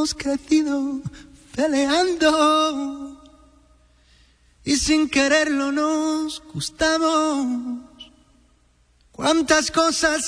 hemos crecido peleando y sin quererlo nos gustamos. Cuántas cosas